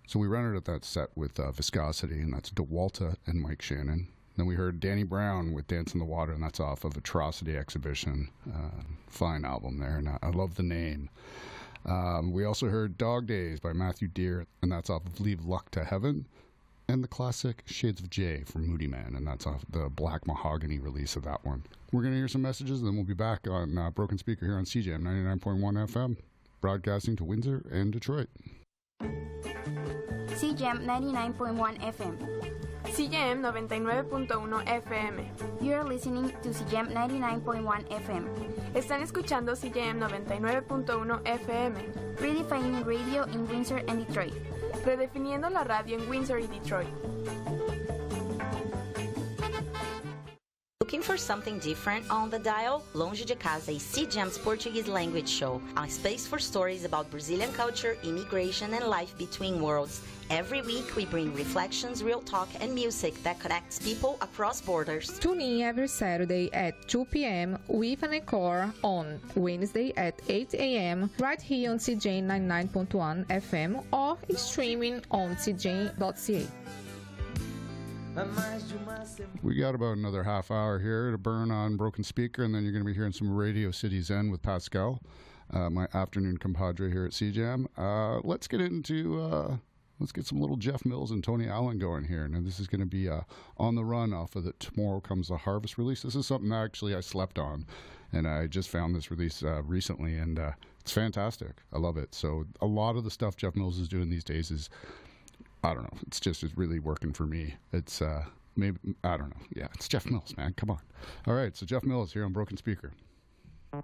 So we rented that set with Viscosity, and that's DeWalta and Mike Shannon. Then we heard Danny Brown with Dance in the Water, and that's off of Atrocity Exhibition. Fine album there, and I love the name. We also heard Dog Days by Matthew Deere, and that's off of Leave Luck to Heaven. And the classic Shades of J from Moody Man, and that's off the Black Mahogany release of that one. We're going to hear some messages, and then we'll be back on Broken Speaker here on CJAM 99.1 FM, broadcasting to Windsor and Detroit. CJAM 99.1 FM. CJAM 99.1 FM. You are listening to CJAM 99.1 FM. Están escuchando CJAM 99.1 FM. Redefining radio in Windsor and Detroit. Redefiniendo la radio en Windsor y Detroit. Looking for something different on the dial? Longe de Casa is CJAM's Portuguese language show, a space for stories about Brazilian culture, immigration, and life between worlds. Every week, we bring reflections, real talk, and music that connects people across borders. Tune in every Saturday at 2 p.m. with an encore on Wednesday at 8 a.m. right here on CJ 99.1 FM or streaming on cj.ca. We got about another half hour here to burn on Broken Speaker, and then you're going to be hearing some Radio City Zen with Pascal, my afternoon compadre here at CJAM. Let's get into... Let's get some little Jeff Mills and Tony Allen going here. Now, this is going to be On the Run off of the Tomorrow Comes the Harvest release. This is something that actually I slept on, and I just found this release recently, and it's fantastic. I love it. So a lot of the stuff Jeff Mills is doing these days is, I don't know, it's really working for me. It's maybe, I don't know. Yeah, it's Jeff Mills, man. Come on. All right, so Jeff Mills here on Broken Speaker.